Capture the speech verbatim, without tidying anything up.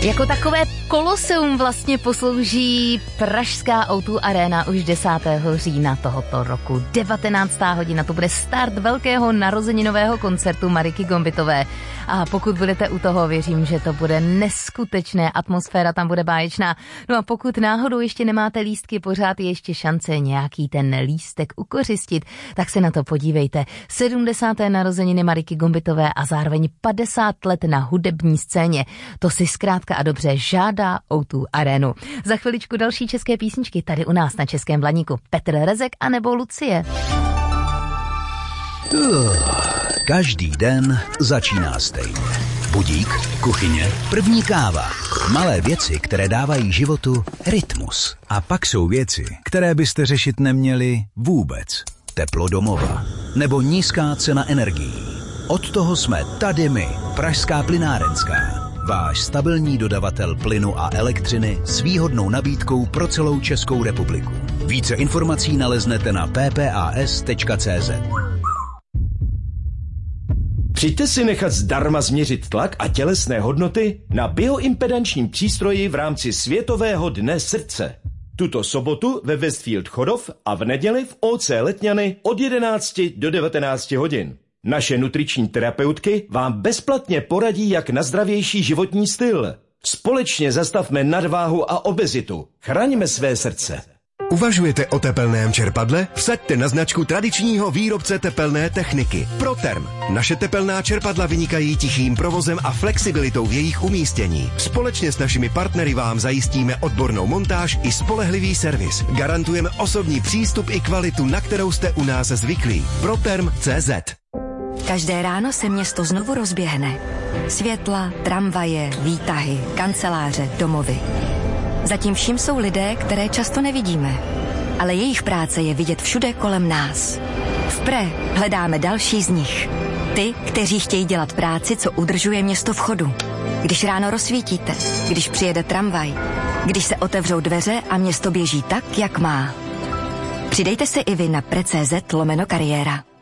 Jako takové koloseum vlastně poslouží pražská ó dva Arena už desátého října tohoto roku. devatenáctá hodina, to bude start velkého narozeninového koncertu Mariky Gombitové. A pokud budete u toho, věřím, že to bude neskutečné, atmosféra tam bude báječná. No a pokud náhodou ještě nemáte lístky, pořád je ještě šance nějaký ten lístek ukořistit, tak se na to podívejte. sedmdesáté narozeniny Mariky Gombitové a zároveň padesát let na hudební scéně. To si zkrátka a dobře žádá ó dva Arenu. Za chviličku další české písničky tady u nás na Českém Blaníku. Petr Rezek a nebo Lucie. Uh, každý den začíná stejně. Budík, kuchyně, první káva. Malé věci, které dávají životu rytmus. A pak jsou věci, které byste řešit neměli vůbec. Teplo domova nebo nízká cena energií. Od toho jsme tady my, Pražská plynárenská. Váš stabilní dodavatel plynu a elektřiny s výhodnou nabídkou pro celou Českou republiku. Více informací naleznete na p p a s tečka c z. Přijďte si nechat zdarma změřit tlak a tělesné hodnoty na bioimpedančním přístroji v rámci Světového dne srdce. Tuto sobotu ve Westfield Chodov a v neděli v ó cé Letňany od jedenácti do devatenácti hodin. Naše nutriční terapeutky vám bezplatně poradí, jak na zdravější životní styl. Společně zastavme nadváhu a obezitu. Chraňme své srdce. Uvažujete o tepelném čerpadle? Vsaďte na značku tradičního výrobce tepelné techniky Proterm. Naše tepelná čerpadla vynikají tichým provozem a flexibilitou v jejich umístění. Společně s našimi partnery vám zajistíme odbornou montáž i spolehlivý servis. Garantujeme osobní přístup i kvalitu, na kterou jste u nás zvyklí. Proterm tečka cé zet. Každé ráno se město znovu rozběhne. Světla, tramvaje, výtahy, kanceláře, domovy. Zatím vším jsou lidé, které často nevidíme. Ale jejich práce je vidět všude kolem nás. V Pre hledáme další z nich. Ty, kteří chtějí dělat práci, co udržuje město v chodu. Když ráno rozsvítíte, když přijede tramvaj, když se otevřou dveře a město běží tak, jak má. Přidejte se i vy na pre tečka cé zet lomeno kariéra.